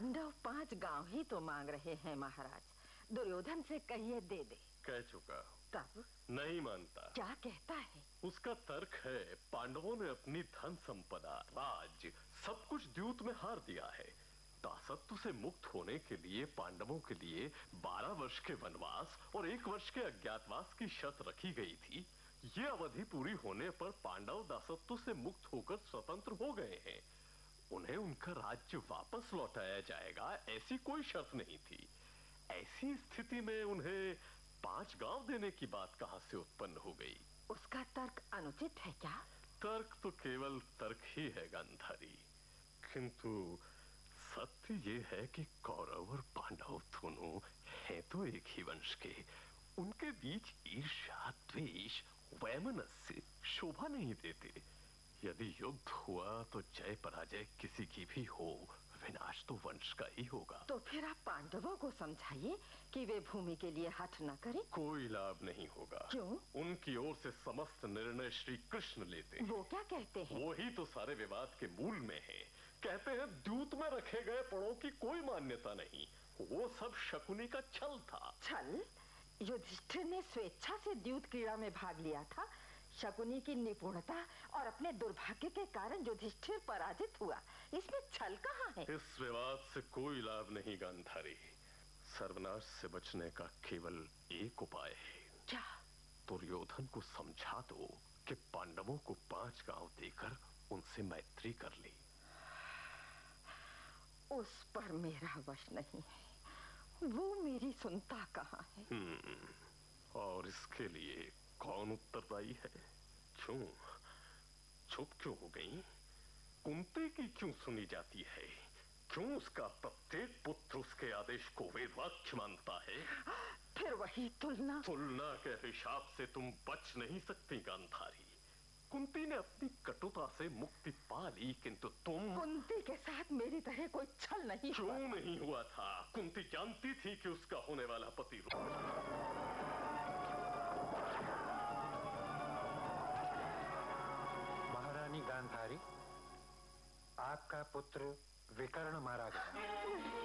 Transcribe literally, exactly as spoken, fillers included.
पांडव पांच गांव ही तो मांग रहे हैं महाराज। दुर्योधन से कहिए दे दे। कह चुका। तब नहीं मानता। क्या कहता है? उसका तर्क है पांडवों ने अपनी धन संपदा, राज, सब कुछ द्यूत में हार दिया है। दासत्व से मुक्त होने के लिए पांडवों के लिए बारह वर्ष के वनवास और एक वर्ष के अज्ञातवास की शर्त रखी गई थी। ये अवधि पूरी होने पर पांडव दासत्व से मुक्त होकर स्वतंत्र हो गए हैं। उन्हें उनका राज्य वापस लौटाया जाएगा, ऐसी कोई शर्त नहीं थी। ऐसी स्थिति में उन्हें पांच गांव देने की बात कहां से उत्पन्न हो गई? उसका तर्क अनुचित है क्या? तर्क तो केवल तर्क ही है गांधारी, किंतु सत्य ये है कि कौरव और पांडव दोनों हैं तो एक ही वंश के। उनके बीच ईर्ष्या, द्वेष, वैमनस्य शोभा नहीं देते। यदि युद्ध हुआ तो जय पराजय किसी की भी हो, विनाश तो वंश का ही होगा। तो फिर आप पांडवों को समझाइए कि वे भूमि के लिए हठ न करें। कोई लाभ नहीं होगा। क्यों? उनकी ओर से समस्त निर्णय श्री कृष्ण लेते हैं। वो क्या कहते हैं? वो ही तो सारे विवाद के मूल में है। कहते हैं द्यूत में रखे गए पड़ों की कोई मान्यता नहीं, वो सब शकुनी का छल था। छल? युधिष्ठिर ने स्वेच्छा से द्यूत क्रीड़ा में भाग लिया था। शकुनी की निपुणता और अपने दुर्भाग्य के कारण युधिष्ठिर पराजित हुआ, इसमें छल कहाँ है? इस विवाद से कोई लाभ नहीं गांधारी। सर्वनाश से बचने का केवल एक उपाय है। क्या? दुर्योधन को समझा दो कि पांडवों को पांच गांव देकर उनसे मैत्री कर ली। उस पर मेरा वश नहीं है, वो मेरी सुनता कहाँ है? हम्म, और इसके लिए कौन उत्तरदायी है? क्यों चुप क्यों हो गई? कुंती की क्यों सुनी जाती है? क्यों उसका प्रत्येक पुत्र उसके आदेश को वेद वाक्य मानता है? फिर वही तुलना। तुलना के हिसाब से तुम बच नहीं सकती गांधारी। कुंती ने अपनी कटुता से मुक्ति पा ली, किंतु तुम। कुंती के साथ मेरी तरह कोई छल नहीं क्यों हुआ। नहीं हुआ था? कुंती जानती थी कि उसका होने वाला पति। महारानी गांधारी, आपका पुत्र विकर्ण मारा गया।